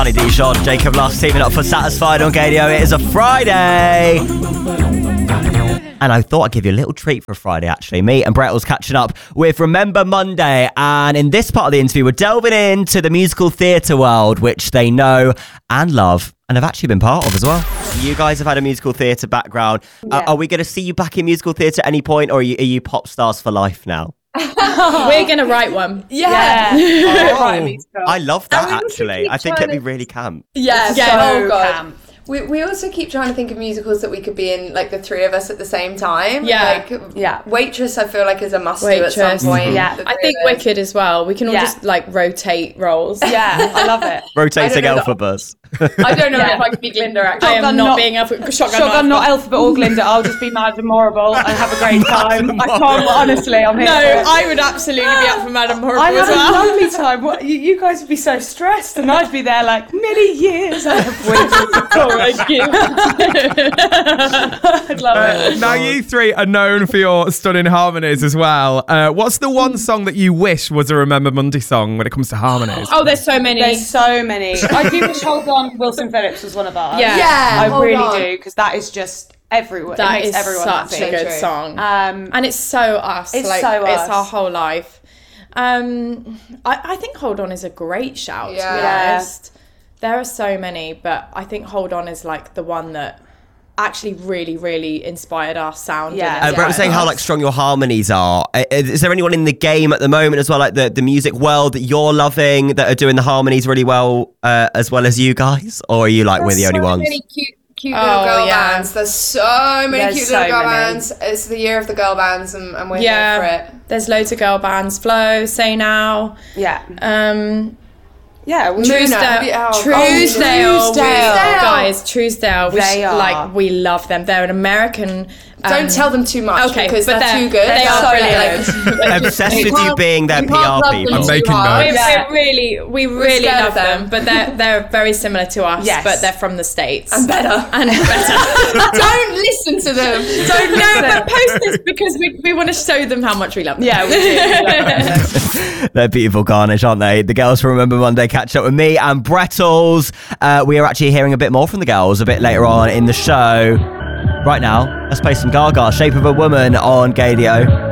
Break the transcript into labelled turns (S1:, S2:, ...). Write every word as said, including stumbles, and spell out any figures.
S1: Honey Dijon, Jacob Last teaming up for Satisfied on Gadio. It is a Friday. And I thought I'd give you a little treat for Friday, actually. Me and Brett was catching up with Remember Monday. And in this part of the interview, we're delving into the musical theatre world, which they know and love and have actually been part of as well. You guys have had a musical theatre background. Yeah. Uh, are we going to see you back in musical theatre at any point, or are you, are you pop stars for life now?
S2: We're going to write one.
S3: Yeah.
S1: yeah. Oh,
S3: write
S1: I love that, actually. I think it'd be really camp.
S3: Yeah,
S2: yeah.
S3: So
S2: oh,
S3: God.
S2: Camp.
S3: We we also keep trying to think of musicals that we could be in, like the three of us at the same time.
S2: Yeah.
S3: Like,
S2: yeah.
S3: Waitress, I feel like, is a must
S2: Waitress.
S3: do at some point.
S2: Yeah. I think Wicked as well. We can all
S3: yeah.
S2: just like rotate roles.
S3: Yeah, I love it.
S1: Rotating alphabets.
S3: I don't know
S2: yeah.
S3: if I could be Glinda, actually.
S2: I am
S3: Shotgun
S2: not,
S3: not
S2: being alphabet. Shotgun,
S4: Shotgun
S2: not
S4: not alphabet or Glinda. I'll just be Madame Morrible and have a great time. I can't, honestly, I'm here.
S2: No,
S4: for it.
S2: I would absolutely be up for Madame Morrible
S4: I'd
S2: as
S4: have
S2: well.
S4: a lovely time. What, you, you guys would be so stressed, and I'd be there like, many years I have waited.
S2: Oh, thank you.
S4: I'd love
S5: Uh,
S4: it.
S5: now you three are known for your stunning harmonies as well. Uh, what's the one song that you wish was a Remember Monday song when it comes to harmonies?
S2: Oh, there's so many.
S4: There's so many. I do wish Hold On, Wilson Phillips was one of ours.
S2: Yeah.
S3: Yeah,
S4: I
S3: Hold
S4: really
S3: On.
S4: do, because that is just everyone.
S2: That
S4: it makes
S2: is
S4: everyone
S2: such
S4: happy.
S2: a good
S3: True.
S2: song.
S4: Um,
S2: And it's so us.
S4: It's
S2: like,
S4: so
S2: It's
S4: us.
S2: our whole life. Um, I, I think Hold On is a great shout,
S3: Yeah.
S2: to be
S4: Yeah.
S2: honest. There are so many, but I think Hold On is like the one that actually really, really inspired our sound.
S4: Yeah.
S2: and
S1: Uh, Brett was
S2: inspired
S1: saying how
S2: us.
S1: like strong your harmonies are. Uh, Is there anyone in the game at the moment as well, like the, the music world that you're loving, that are doing the harmonies really well, uh, as well as you guys? Or are you like, we're the only
S3: so
S1: ones?
S3: many cute, cute
S2: Oh,
S3: little girl
S2: yeah.
S3: bands. There's so many
S4: There's
S3: cute
S4: so
S3: little girl
S4: many.
S3: bands. It's the year of the girl bands, and, and we're
S2: Yeah,
S3: here for it.
S2: there's loads of girl bands. Flow, Say Now,
S4: yeah.
S2: um,
S4: Yeah. we-
S3: Luna, have you-
S2: Truesdale,
S3: oh,
S2: Truesdale,
S3: oh,
S2: we-
S3: Truesdale.
S2: guys, Truesdale. We
S4: They
S2: sh-
S4: are.
S2: like we love them. They're an American. Um,
S3: Don't tell them too much,
S2: okay,
S3: because
S2: but
S3: they're,
S2: they're-
S3: too good.
S2: they are
S3: So,
S2: brilliant.
S3: like,
S1: Obsessed
S3: you
S1: with you
S3: can't-
S1: being their
S3: you
S1: P
S3: can't
S1: R
S3: love
S1: people.
S3: them
S5: I'm
S3: too
S5: making
S3: hard.
S2: We're,
S5: notes.
S3: Yeah.
S2: we're really, we really
S3: scared
S2: love
S3: of them.
S2: them, but they're they're very similar to us.
S4: Yes.
S2: But they're from the States
S3: And better.
S2: and better.
S3: Don't listen to them.
S2: Don't know, but post this because we, we want to show them how much we love them.
S4: Yeah, we do. We love them.
S1: They're beautiful garnish, aren't they? The girls from Remember Monday catch up with me and Brettles. Uh, we are actually hearing a bit more from the girls a bit later on in the show. Right now, let's play some Gaga, Shape of a Woman on Gadio.